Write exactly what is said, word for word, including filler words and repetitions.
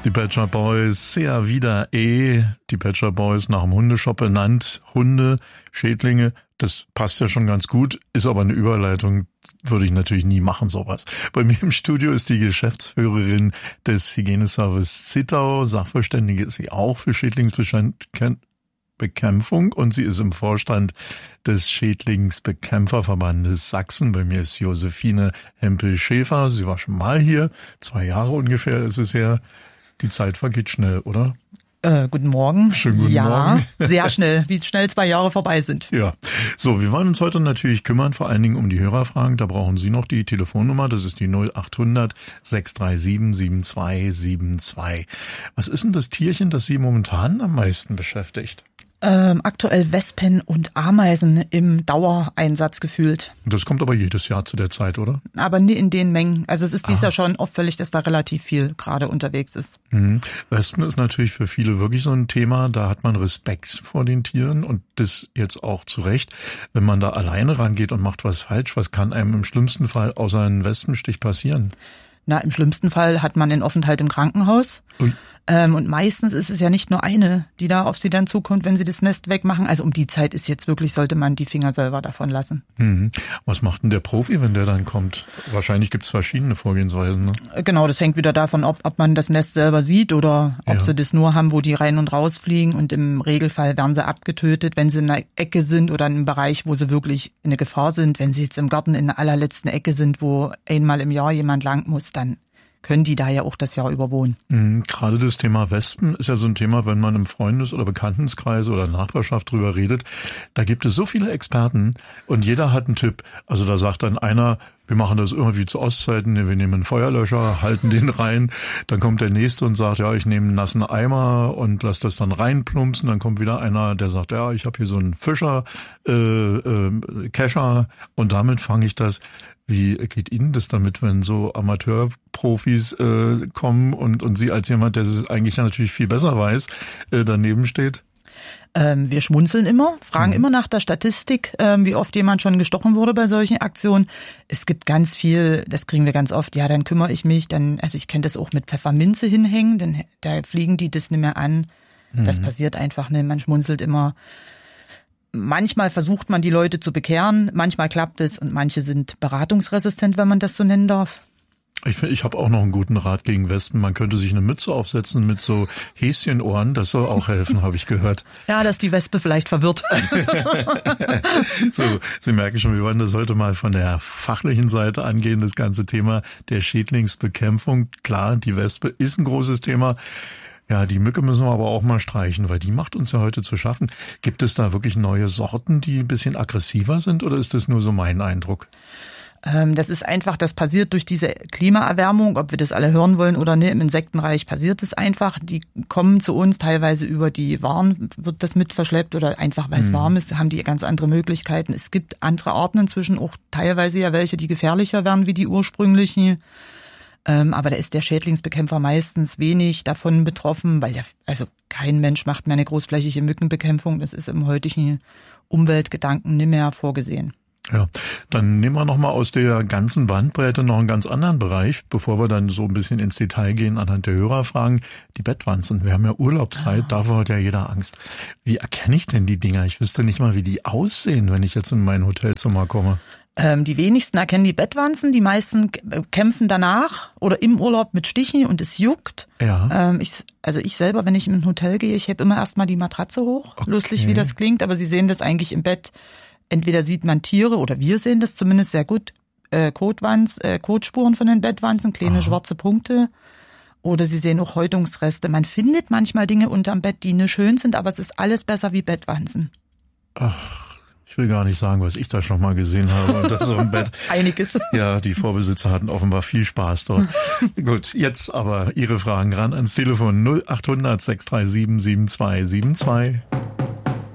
Die Pet Shop Boys, ja wieder eh, die Pet Shop Boys nach dem Hundeshop benannt. Hunde, Schädlinge, das passt ja schon ganz gut, ist aber eine Überleitung, würde ich natürlich nie machen, sowas. Bei mir im Studio ist die Geschäftsführerin des Hygieneservice Zittau, Sachverständige ist sie auch für Schädlingsbekämpfung und sie ist im Vorstand des Schädlingsbekämpferverbandes Sachsen. Bei mir ist Josephine Hempel-Schäfer, sie war schon mal hier, zwei Jahre ungefähr ist es her. Die Zeit vergeht schnell, oder? Äh, guten Morgen. Schönen guten ja, Morgen. Ja, sehr schnell, wie schnell zwei Jahre vorbei sind. Ja, so, wir wollen uns heute natürlich kümmern, vor allen Dingen um die Hörerfragen. Da brauchen Sie noch die Telefonnummer, das ist die null acht hundert sechs drei sieben sieben zwei sieben zwei. Was ist denn das Tierchen, das Sie momentan am meisten beschäftigt? Ähm, aktuell Wespen und Ameisen im Dauereinsatz gefühlt. Das kommt aber jedes Jahr zu der Zeit, oder? Aber nie in den Mengen. Also es ist dieses Jahr schon auffällig, dass da relativ viel gerade unterwegs ist. Mhm. Wespen ist natürlich für viele wirklich so ein Thema. Da hat man Respekt vor den Tieren und das jetzt auch zu Recht. Wenn man da alleine rangeht und macht was falsch, was kann einem im schlimmsten Fall außer einem Wespenstich passieren? Na, im schlimmsten Fall hat man den Aufenthalt im Krankenhaus. Ui. Ähm, und meistens ist es ja nicht nur eine, die da auf sie dann zukommt, wenn sie das Nest wegmachen. Also um die Zeit ist jetzt wirklich, sollte man die Finger selber davon lassen. Mhm. Was macht denn der Profi, wenn der dann kommt? Wahrscheinlich gibt's verschiedene Vorgehensweisen, ne? Genau, das hängt wieder davon ab, ob man das Nest selber sieht oder ob ja. sie das nur haben, wo die rein und raus fliegen. Und im Regelfall werden sie abgetötet, wenn sie in einer Ecke sind oder in einem Bereich, wo sie wirklich in der Gefahr sind. Wenn sie jetzt im Garten in der allerletzten Ecke sind, wo einmal im Jahr jemand lang muss, dann können die da ja auch das Jahr überwohnen. Mhm, gerade das Thema Wespen ist ja so ein Thema, wenn man im Freundes- oder Bekanntenkreis oder Nachbarschaft drüber redet. Da gibt es so viele Experten und jeder hat einen Tipp. Also da sagt dann einer, wir machen das irgendwie zu Ostzeiten, wir nehmen einen Feuerlöscher, halten den rein. Dann kommt der Nächste und sagt, ja, ich nehme einen nassen Eimer und lass das dann reinplumpsen. Dann kommt wieder einer, der sagt, ja, ich habe hier so einen Fischer, äh, äh, Kescher und damit fange ich das. Wie geht Ihnen das damit, wenn so Amateurprofis äh, kommen und, und Sie als jemand, der es eigentlich ja natürlich viel besser weiß, äh, daneben steht? Ähm, wir schmunzeln immer, fragen mhm. immer nach der Statistik, ähm, wie oft jemand schon gestochen wurde bei solchen Aktionen. Es gibt ganz viel, das kriegen wir ganz oft, ja, dann kümmere ich mich, dann, also ich kenne das auch mit Pfefferminze hinhängen, dann da fliegen die das nicht mehr an. Mhm. Das passiert einfach nicht, man schmunzelt immer. Manchmal versucht man, die Leute zu bekehren, manchmal klappt es und manche sind beratungsresistent, wenn man das so nennen darf. Ich finde, ich habe auch noch einen guten Rat gegen Wespen. Man könnte sich eine Mütze aufsetzen mit so Häschenohren, das soll auch helfen, habe ich gehört. Ja, dass die Wespe vielleicht verwirrt. So, Sie merken schon, wir wollen das heute mal von der fachlichen Seite angehen, das ganze Thema der Schädlingsbekämpfung. Klar, die Wespe ist ein großes Thema. Ja, die Mücke müssen wir aber auch mal streichen, weil die macht uns ja heute zu schaffen. Gibt es da wirklich neue Sorten, die ein bisschen aggressiver sind oder ist das nur so mein Eindruck? Ähm, das ist einfach, das passiert durch diese Klimaerwärmung, ob wir das alle hören wollen oder nicht. Im Insektenreich passiert es einfach. Die kommen zu uns, teilweise über die Waren wird das mit verschleppt oder einfach, weil es hm. warm ist, haben die ganz andere Möglichkeiten. Es gibt andere Arten inzwischen, auch teilweise ja welche, die gefährlicher werden wie die ursprünglichen. Ähm, aber da ist der Schädlingsbekämpfer meistens wenig davon betroffen, weil ja, also kein Mensch macht mehr eine großflächige Mückenbekämpfung. Das ist im heutigen Umweltgedanken nicht mehr vorgesehen. Ja, dann nehmen wir nochmal aus der ganzen Bandbreite noch einen ganz anderen Bereich, bevor wir dann so ein bisschen ins Detail gehen anhand der Hörerfragen. Die Bettwanzen. Wir haben ja Urlaubszeit, ah. davor hat ja jeder Angst. Wie erkenne ich denn die Dinger? Ich wüsste nicht mal, wie die aussehen, wenn ich jetzt in mein Hotelzimmer komme. Ähm, die wenigsten erkennen die Bettwanzen, die meisten kämpfen danach oder im Urlaub mit Stichen und es juckt. Ja. Ähm, ich, also ich selber, wenn ich in ein Hotel gehe, ich heb immer erstmal die Matratze hoch. Okay. Lustig, wie das klingt, aber Sie sehen das eigentlich im Bett. Entweder sieht man Tiere oder wir sehen das zumindest sehr gut, äh, Kotwanz, äh, Kotspuren von den Bettwanzen, kleine Aha. schwarze Punkte. Oder Sie sehen auch Häutungsreste. Man findet manchmal Dinge unterm Bett, die nicht schön sind, aber es ist alles besser wie Bettwanzen. Ach. Ich will gar nicht sagen, was ich da schon mal gesehen habe. Und das so im Bett. Einiges. Ja, die Vorbesitzer hatten offenbar viel Spaß dort. Gut, jetzt aber Ihre Fragen ran ans Telefon null acht hundert sechs drei sieben sieben zwei sieben zwei.